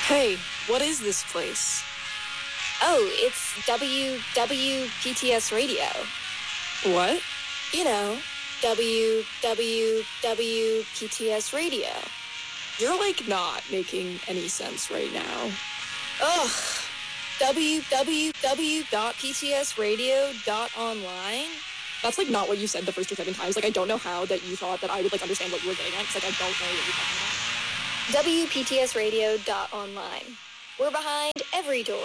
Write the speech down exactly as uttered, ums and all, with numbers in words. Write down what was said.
Hey, what is this place? Oh, it's W W P T S Radio. What? You know, W W W P T S Radio. You're like not making any sense right now. Ugh. w w w dot p t s radio dot online. That's like not what you said the first or second times. Like, I don't know how that you thought that I would like understand what you were getting at, because like I don't know what you're talking about. w p t s radio dot online. We're behind every door.